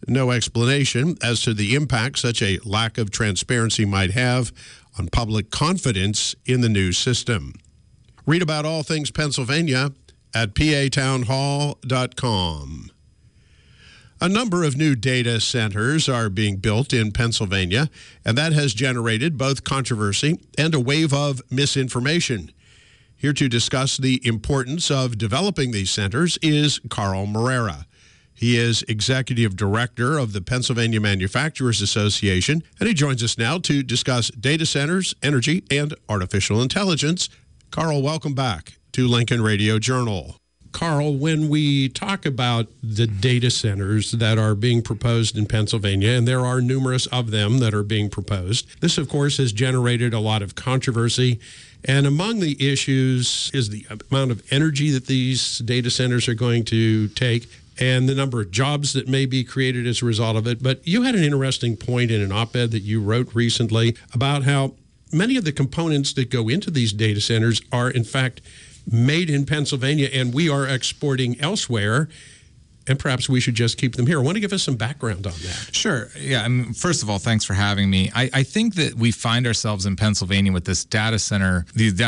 No explanation as to the impact such a lack of transparency might have on public confidence in the new system. Read about all things Pennsylvania at patownhall.com. A number of new data centers are being built in Pennsylvania, and that has generated both controversy and a wave of misinformation. Here to discuss the importance of developing these centers is Carl Moreira. He is Executive Director of the Pennsylvania Manufacturers Association, and he joins us now to discuss data centers, energy, and artificial intelligence. Carl, welcome back to Lincoln Radio Journal. Carl, when we talk about the data centers that are being proposed in Pennsylvania, and there are numerous of them that are being proposed, this, of course, has generated a lot of controversy. And among the issues is the amount of energy that these data centers are going to take and the number of jobs that may be created as a result of it. But you had an interesting point in an op-ed that you wrote recently about how many of the components that go into these data centers are, in fact, made in Pennsylvania, and we are exporting elsewhere, and perhaps we should just keep them here. I want to give us some background on that. Sure. Yeah. First of all, thanks for having me. I think that we find ourselves in Pennsylvania with these data center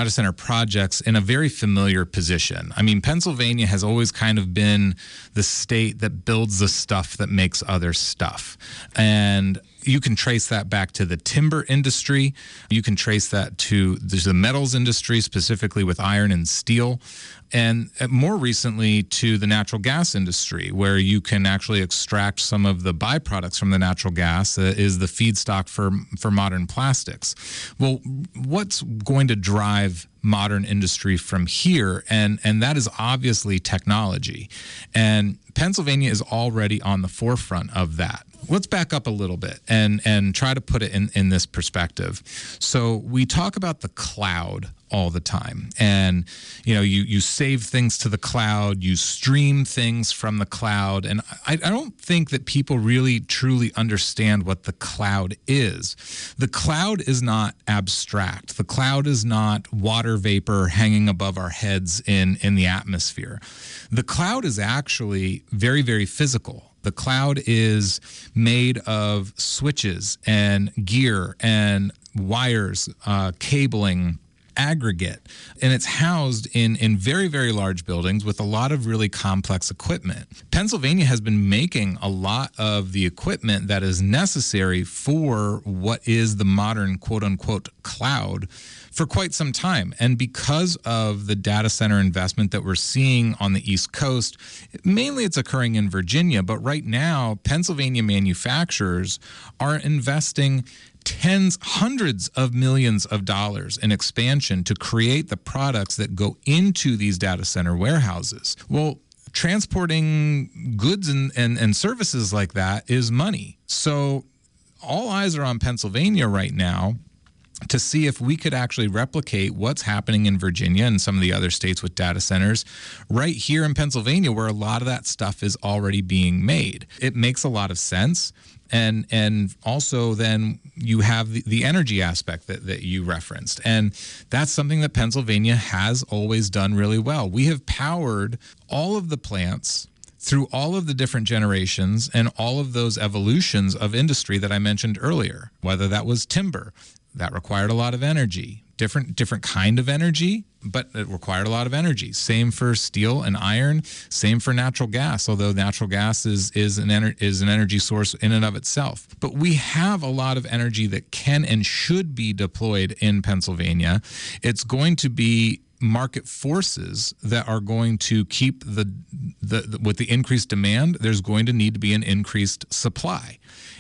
projects in a very familiar position. I mean, Pennsylvania has always kind of been the state that builds the stuff that makes other stuff. And you can trace that back to the timber industry. You can trace that to the metals industry, specifically with iron and steel. And more recently to the natural gas industry, where you can actually extract some of the byproducts from the natural gas is the feedstock for modern plastics. Well, what's going to drive modern industry from here? And that is obviously technology. And Pennsylvania is already on the forefront of that. Let's back up a little bit and try to put it in this perspective. So we talk about the cloud all the time, and you save things to the cloud, you stream things from the cloud, and I don't think that people really truly understand what the cloud is. The cloud is not abstract. The cloud is not water vapor hanging above our heads in the atmosphere. The cloud is actually very, very physical. The cloud is made of switches and gear and wires, cabling, aggregate, and it's housed in very, very large buildings with a lot of really complex equipment. Pennsylvania has been making a lot of the equipment that is necessary for what is the modern quote-unquote cloud for quite some time. And because of the data center investment that we're seeing on the East Coast, mainly it's occurring in Virginia, but right now Pennsylvania manufacturers are investing hundreds of millions of dollars in expansion to create the products that go into these data center warehouses. Well, transporting goods and services like that is money. So all eyes are on Pennsylvania right now to see if we could actually replicate what's happening in Virginia and some of the other states with data centers right here in Pennsylvania, where a lot of that stuff is already being made. It makes a lot of sense. And also then you have the energy aspect that you referenced. And that's something that Pennsylvania has always done really well. We have powered all of the plants through all of the different generations and all of those evolutions of industry that I mentioned earlier, whether that was timber. That required a lot of energy, different kind of energy, but it required a lot of energy. Same for steel and iron, same for natural gas, although natural gas is an energy source in and of itself. But we have a lot of energy that can and should be deployed in Pennsylvania. It's going to be market forces that are going to keep with the increased demand, there's going to need to be an increased supply.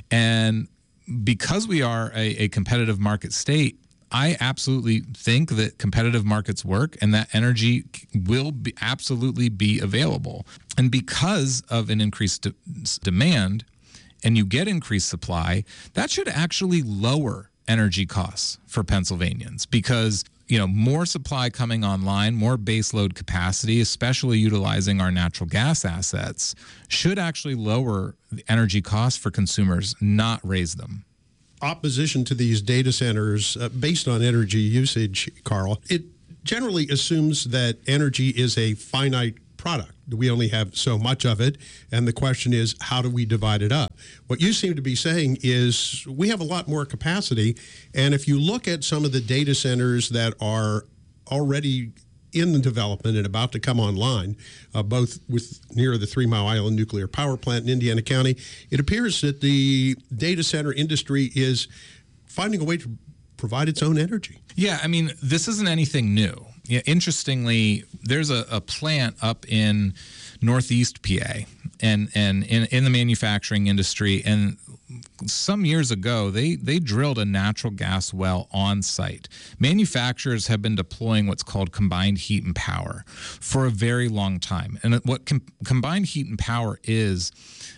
And because we are a competitive market state, I absolutely think that competitive markets work and that energy will absolutely be available. And because of an increased demand and you get increased supply, that should actually lower energy costs for Pennsylvanians, because more supply coming online, more baseload capacity, especially utilizing our natural gas assets, should actually lower the energy costs for consumers, not raise them. Opposition to these data centers based on energy usage, Carl, it generally assumes that energy is a finite product, we only have so much of it, and the question is, how do we divide it up? What you seem to be saying is we have a lot more capacity, and if you look at some of the data centers that are already in the development and about to come online, both near the 3 Mile Island Nuclear Power Plant in Indiana County, it appears that the data center industry is finding a way to provide its own energy. Yeah, I mean, this isn't anything new. Yeah, interestingly, there's a plant up in Northeast PA and in the manufacturing industry, and some years ago, they drilled a natural gas well on site. Manufacturers have been deploying what's called combined heat and power for a very long time. And what combined heat and power is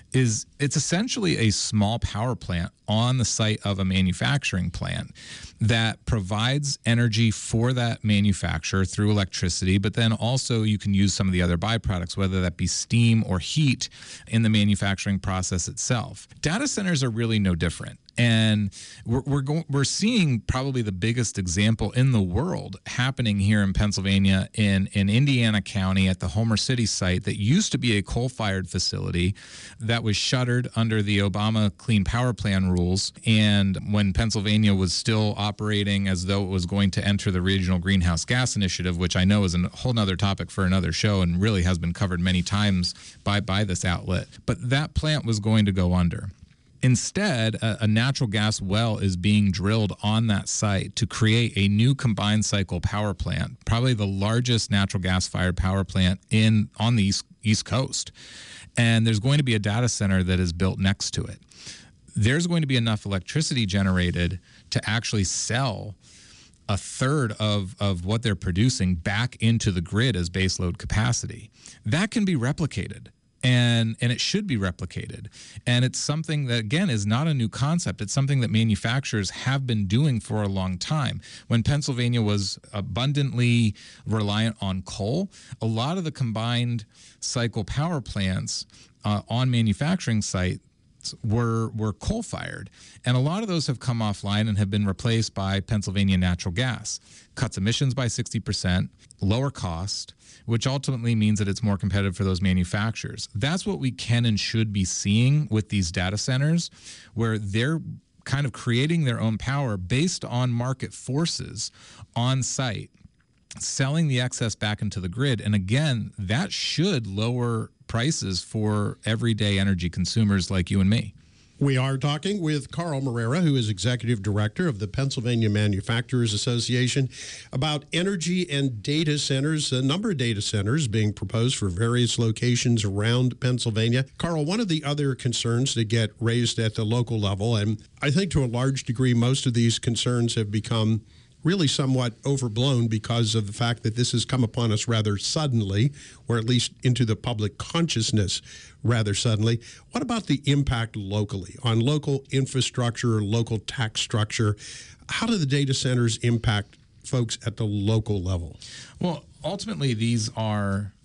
it's essentially a small power plant on the site of a manufacturing plant that provides energy for that manufacturer through electricity, but then also you can use some of the other byproducts, whether that be steam or heat in the manufacturing process itself. Data centers are really no different. And we're seeing probably the biggest example in the world happening here in Pennsylvania in Indiana County at the Homer City site that used to be a coal-fired facility that was shuttered under the Obama Clean Power Plan rules. And when Pennsylvania was still operating as though it was going to enter the Regional Greenhouse Gas Initiative, which I know is a whole nother topic for another show and really has been covered many times by this outlet. But that plant was going to go under. Instead, a natural gas well is being drilled on that site to create a new combined cycle power plant, probably the largest natural gas-fired power plant on the East Coast. And there's going to be a data center that is built next to it. There's going to be enough electricity generated to actually sell a third of what they're producing back into the grid as baseload capacity. That can be replicated. And it should be replicated. And it's something that, again, is not a new concept. It's something that manufacturers have been doing for a long time. When Pennsylvania was abundantly reliant on coal, a lot of the combined cycle power plants on manufacturing sites were coal-fired. And a lot of those have come offline and have been replaced by Pennsylvania natural gas. Cuts emissions by 60%, lower cost, which ultimately means that it's more competitive for those manufacturers. That's what we can and should be seeing with these data centers, where they're kind of creating their own power based on market forces on site, selling the excess back into the grid. And again, that should lower prices for everyday energy consumers like you and me. We are talking with Carl Moreira, who is Executive Director of the Pennsylvania Manufacturers Association, about energy and data centers, a number of data centers being proposed for various locations around Pennsylvania. Carl, one of the other concerns that get raised at the local level, and I think to a large degree most of these concerns have become really somewhat overblown because of the fact that this has come upon us rather suddenly, or at least into the public consciousness rather suddenly. What about the impact locally on local infrastructure, local tax structure? How do the data centers impact folks at the local level? Well, ultimately, these are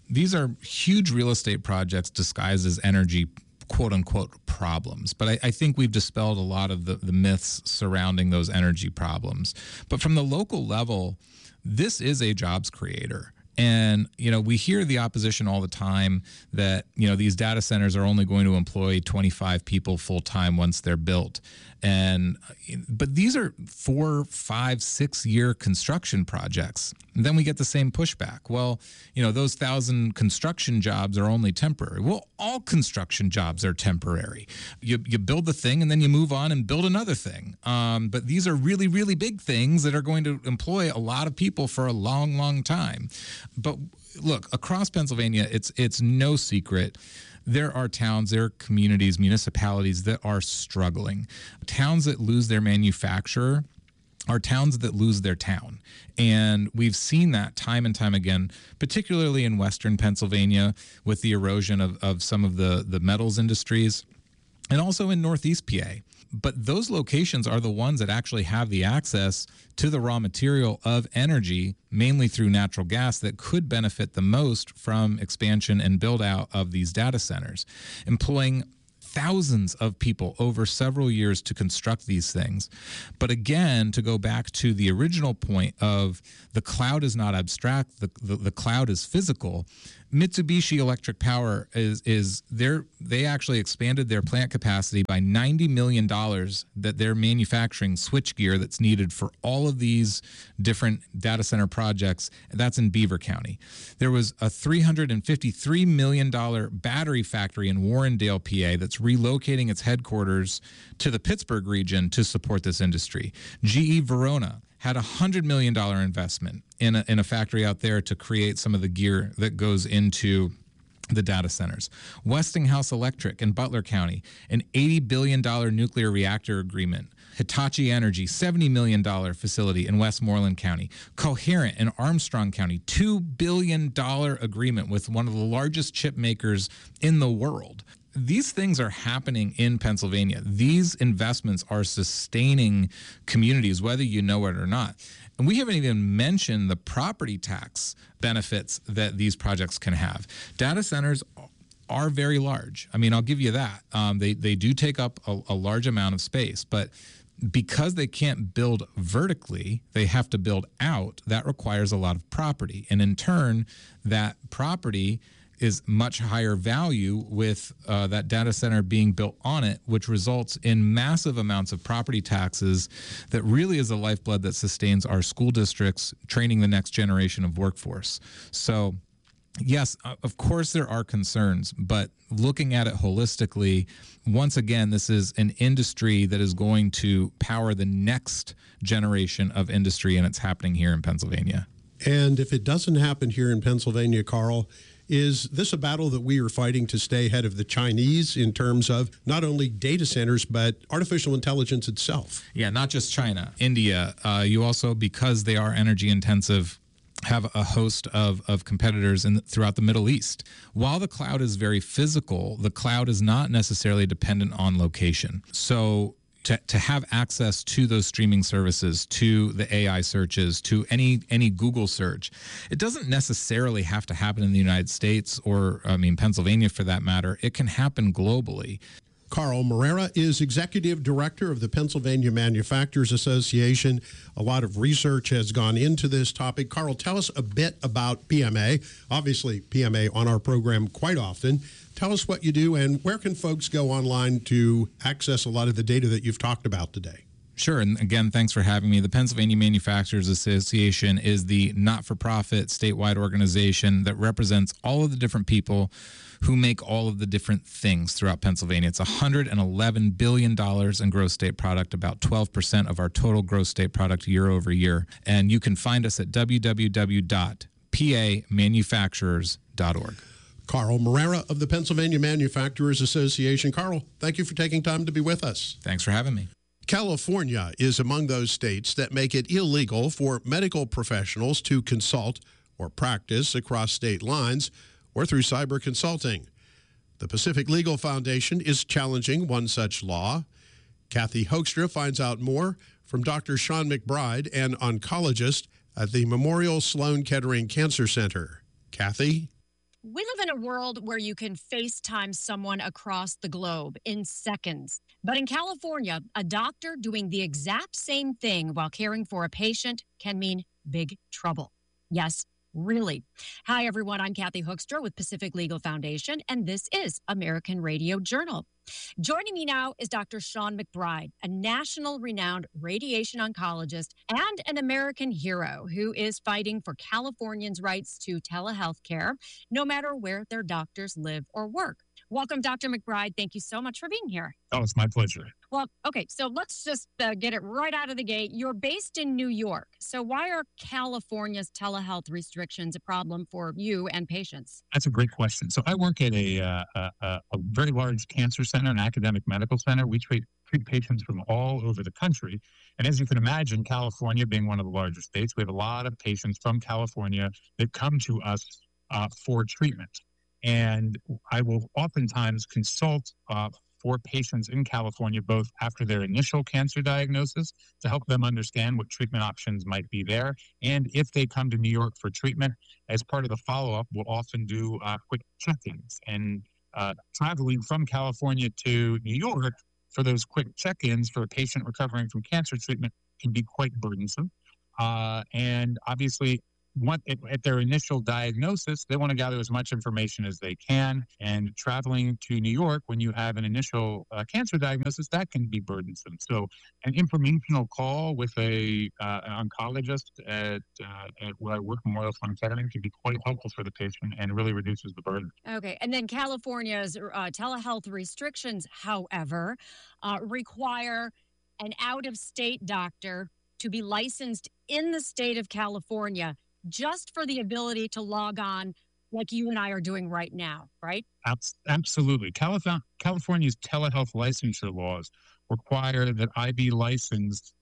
huge real estate projects disguised as energy quote-unquote problems. But I think we've dispelled a lot of the myths surrounding those energy problems. But from the local level, this is a jobs creator. And, we hear the opposition all the time that, these data centers are only going to employ 25 people full-time once they're built. But these are 4, 5, 6-year construction projects. And then we get the same pushback. Well, those 1,000 construction jobs are only temporary. Well, all construction jobs are temporary. You build the thing and then you move on and build another thing. But these are really, really big things that are going to employ a lot of people for a long, long time. But look, across Pennsylvania, it's no secret. There are towns, there are communities, municipalities that are struggling. Towns that lose their manufacturer are towns that lose their town. And we've seen that time and time again, particularly in Western Pennsylvania with the erosion of some of the metals industries, and also in Northeast PA. But those locations are the ones that actually have the access to the raw material of energy, mainly through natural gas, that could benefit the most from expansion and build out of these data centers, employing thousands of people over several years to construct these things. But again, to go back to the original point of the cloud is not abstract, the cloud is physical. Mitsubishi Electric Power they actually expanded their plant capacity by $90 million that they're manufacturing switchgear that's needed for all of these different data center projects. That's in Beaver County. There was a $353 million battery factory in Warrendale, PA, that's relocating its headquarters to the Pittsburgh region to support this industry. GE Verona had a $100 million investment in a factory out there to create some of the gear that goes into the data centers. Westinghouse Electric in Butler County, an $80 billion nuclear reactor agreement. Hitachi Energy, $70 million facility in Westmoreland County. Coherent in Armstrong County, $2 billion agreement with one of the largest chip makers in the world. These things are happening in Pennsylvania. These investments are sustaining communities, whether you know it or not. And we haven't even mentioned the property tax benefits that these projects can have. Data centers are very large. I mean, I'll give you that. They do take up a large amount of space, but because they can't build vertically, they have to build out. That requires a lot of property. And in turn, that property is much higher value with that data center being built on it, which results in massive amounts of property taxes that really is the lifeblood that sustains our school districts, training the next generation of workforce. So yes, of course there are concerns, but looking at it holistically, once again, this is an industry that is going to power the next generation of industry, and it's happening here in Pennsylvania. And if it doesn't happen here in Pennsylvania, Carl, is this a battle that we are fighting to stay ahead of the Chinese in terms of not only data centers, but artificial intelligence itself? Yeah, not just China. India, you also, because they are energy intensive, have a host of competitors throughout the Middle East. While the cloud is very physical, the cloud is not necessarily dependent on location. So to have access to those streaming services, to the AI searches, to any Google search, it doesn't necessarily have to happen in the United States or, Pennsylvania for that matter. It can happen globally. Carl Moreira is Executive Director of the Pennsylvania Manufacturers Association. A lot of research has gone into this topic. Carl, tell us a bit about PMA. Obviously, PMA on our program quite often. Tell us what you do and where can folks go online to access a lot of the data that you've talked about today? Sure. And again, thanks for having me. The Pennsylvania Manufacturers Association is the not-for-profit statewide organization that represents all of the different people who make all of the different things throughout Pennsylvania. It's $111 billion in gross state product, about 12% of our total gross state product year over year. And you can find us at www.pamanufacturers.org. Carl Moreira of the Pennsylvania Manufacturers Association. Carl, thank you for taking time to be with us. Thanks for having me. California is among those states that make it illegal for medical professionals to consult or practice across state lines or through cyber consulting. The Pacific Legal Foundation is challenging one such law. Kathy Hoekstra finds out more from Dr. Sean McBride, an oncologist at the Memorial Sloan Kettering Cancer Center. Kathy? We live in a world where you can FaceTime someone across the globe in seconds. But in California, a doctor doing the exact same thing while caring for a patient can mean big trouble. Yes, really. Hi, everyone. I'm Kathy Hoekstra with Pacific Legal Foundation, and this is American Radio Journal. Joining me now is Dr. Sean McBride, a national renowned radiation oncologist and an American hero who is fighting for Californians' rights to telehealth care, no matter where their doctors live or work. Welcome, Dr. McBride. Thank you so much for being here. Oh, it's my pleasure. Well, okay, so let's just get it right out of the gate. You're based in New York. So why are California's telehealth restrictions a problem for you and patients? That's a great question. So I work at a very large cancer center, an academic medical center. We treat patients from all over the country. And as you can imagine, California being one of the larger states, we have a lot of patients from California that come to us for treatment. And I will oftentimes consult for patients in California, both after their initial cancer diagnosis to help them understand what treatment options might be there. And if they come to New York for treatment, as part of the follow-up, we'll often do quick check-ins and traveling from California to New York for those quick check-ins for a patient recovering from cancer treatment can be quite burdensome. And obviously, at their initial diagnosis, they want to gather as much information as they can. And traveling to New York when you have an initial cancer diagnosis, that can be burdensome. So, an informational call with an oncologist at where I work, Memorial Sloan Kettering, can be quite helpful for the patient and really reduces the burden. Okay. And then California's telehealth restrictions, however, require an out of state doctor to be licensed in the state of California just for the ability to log on like you and I are doing right now, right? Absolutely. California's telehealth licensure laws require that I be licensed